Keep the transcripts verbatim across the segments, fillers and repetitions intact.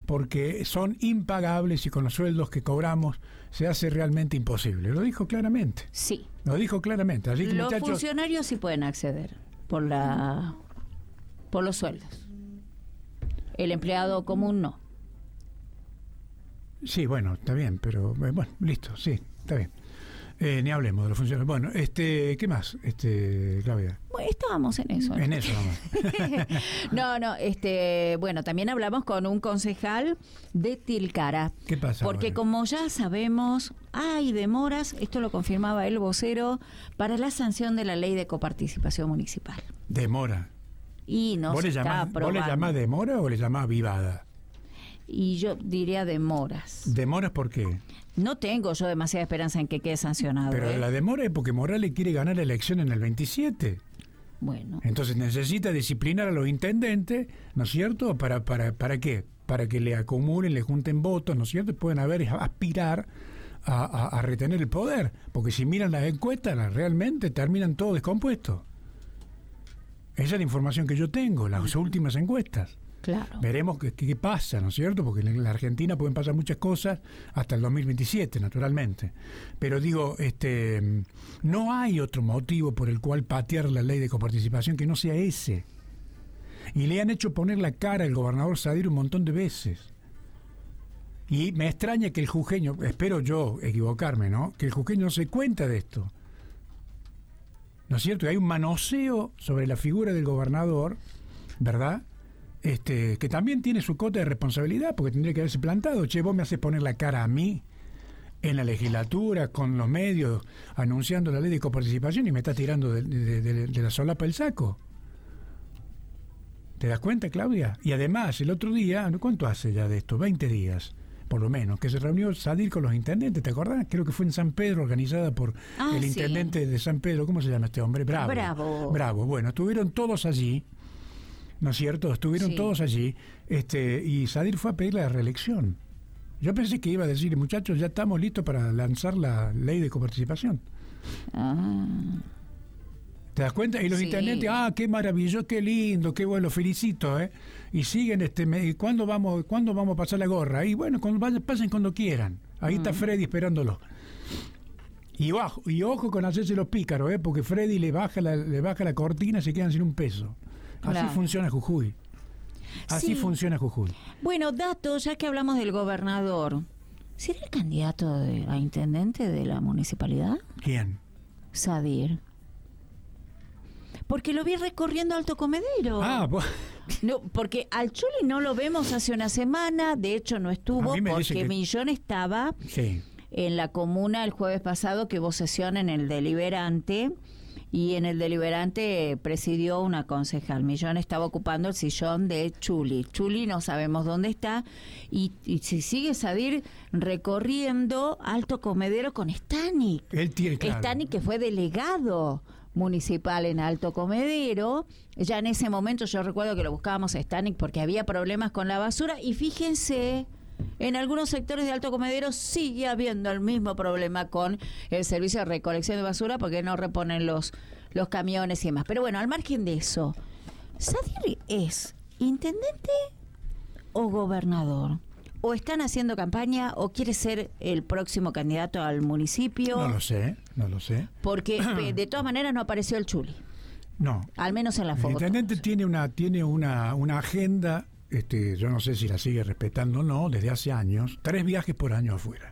porque son impagables y con los sueldos que cobramos se hace realmente imposible. Lo dijo claramente. Sí. Lo dijo claramente. Así que, los muchachos, funcionarios sí pueden acceder por la por los sueldos. El empleado común no. Sí, bueno, está bien, pero bueno, listo, sí, está bien. Eh, ni hablemos de los funcionarios. Bueno, este, ¿qué más, este, Claudia? Bueno, estábamos en eso. ¿no? En eso, vamos. no, no, este, bueno, también hablamos con un concejal de Tilcara. ¿Qué pasa? Porque ahora? como ya sabemos, hay demoras, esto lo confirmaba el vocero, para la sanción de la ley de coparticipación municipal. Demora. Y no ¿Vos se le está llamás, aprobando. ¿Vos le llamás demora o le llamás vivada? Y yo diría demoras. ¿Demoras por qué? No tengo yo demasiada esperanza en que quede sancionado. Pero ¿eh? la demora es porque Morales quiere ganar la elección en el veintisiete. Bueno. Entonces necesita disciplinar a los intendentes, ¿no es cierto? ¿Para, para, para qué? Para que le acumulen, le junten votos, ¿no es cierto? Y pueden haber, aspirar a, a, a retener el poder. Porque si miran las encuestas, las realmente terminan todos descompuestos. Esa es la información que yo tengo, las últimas encuestas. Claro. Veremos qué, qué pasa, ¿no es cierto? Porque en la Argentina pueden pasar muchas cosas hasta el dos mil veintisiete, naturalmente. Pero digo, este, no hay otro motivo por el cual patear la ley de coparticipación que no sea ese. Y le han hecho poner la cara al gobernador Sadir un montón de veces. Y me extraña que el jujeño, espero yo equivocarme, ¿no? Que el jujeño no se cuenta de esto. ¿No es cierto? Hay un manoseo sobre la figura del gobernador, ¿verdad? Este, que también tiene su cota de responsabilidad, porque tendría que haberse plantado. Che, vos me haces poner la cara a mí en la legislatura, con los medios, anunciando la ley de coparticipación y me estás tirando de, de, de, de la solapa el saco. ¿Te das cuenta, Claudia? Y además, el otro día, ¿cuánto hace ya de esto? veinte días, por lo menos, que se reunió Sadir con los intendentes, ¿te acordás? Creo que fue en San Pedro, organizada por ah, el sí. intendente de San Pedro, ¿cómo se llama este hombre? Bravo. Bravo. Bravo. Bueno, estuvieron todos allí, ¿no es cierto? Estuvieron sí. todos allí, este, y Sadir fue a pedir la reelección. Yo pensé que iba a decir, muchachos, ya estamos listos para lanzar la ley de coparticipación. Ah. ¿Te das cuenta? Y los sí. intendentes, ah, qué maravilloso, qué lindo, qué bueno, felicito, ¿eh? Y siguen, este, me, ¿cuándo vamos, ¿cuándo vamos a pasar la gorra? Y bueno, cuando vayan, pasen cuando quieran. Ahí mm. está Freddy esperándolo. Y ojo, y ojo con hacerse los pícaros, ¿eh? Porque Freddy le baja la, le baja la cortina y se quedan sin un peso. Así claro. funciona Jujuy. Así sí. funciona Jujuy. Bueno, datos, ya que hablamos del gobernador, ¿será el candidato de, a intendente de la municipalidad? ¿Quién? Sadir. Porque lo vi recorriendo Alto Comedero. Ah, pues. No, porque al Chuli no lo vemos hace una semana, de hecho no estuvo porque que... Millón estaba sí. en la comuna el jueves pasado que hubo sesión en el deliberante. Y en el deliberante presidió una concejal. Millón estaba ocupando el sillón de Chuli. Chuli no sabemos dónde está. Y, y si sigue Sadir recorriendo Alto Comedero con Stanik. Él tiene, claro. Stanik que fue delegado municipal en Alto Comedero. Ya en ese momento yo recuerdo que lo buscábamos a Stanik porque había problemas con la basura. Y fíjense... En algunos sectores de Alto Comedero sigue habiendo el mismo problema con el servicio de recolección de basura porque no reponen los, los camiones y demás. Pero bueno, al margen de eso, ¿Sadir es intendente o gobernador? ¿O están haciendo campaña o quiere ser el próximo candidato al municipio? No lo sé, no lo sé. Porque de todas maneras no apareció el Chuli. No. Al menos en la foto. El intendente tiene una, tiene una, una agenda... Este, yo no sé si la sigue respetando o no, desde hace años, tres viajes por año afuera.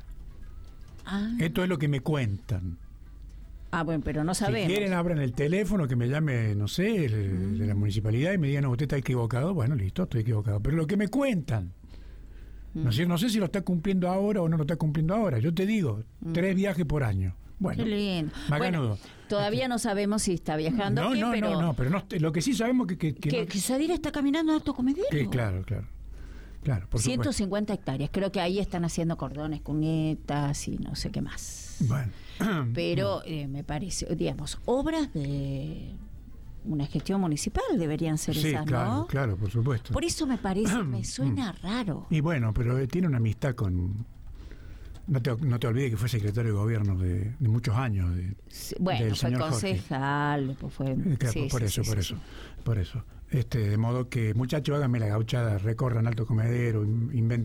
Ah. Esto es lo que me cuentan. Ah, bueno, pero no sabemos. Si quieren, abran el teléfono, que me llame, no sé, el, mm. de la municipalidad y me digan, no, usted está equivocado. Bueno, listo, estoy equivocado. Pero lo que me cuentan, mm. no sé, no sé si lo está cumpliendo ahora o no lo está cumpliendo ahora. Yo te digo, mm. tres viajes por año. Bueno, qué lindo. Bueno, todavía no sabemos si está viajando. No, qué, no, pero no, no, pero no, lo que sí sabemos que que, que, que, no, que Sadir está caminando a Alto Comedero. Que, claro, claro, claro. Por ciento cincuenta supuesto. Hectáreas. Creo que ahí están haciendo cordones, cunetas y no sé qué más. Bueno, pero eh, me parece, digamos, obras de una gestión municipal deberían ser sí, esas, claro, ¿no? Claro, por supuesto. Por eso me parece, me suena raro. Y bueno, pero eh, tiene una amistad con. No te, no te olvides que fue secretario de gobierno de, de muchos años. De, sí, bueno, del fue señor concejal, pues fue. Claro, sí, por, sí, eso, sí, por sí, eso, sí. por eso, por eso. Este, de modo que, muchachos, háganme la gauchada, recorran Alto Comedero, inventen.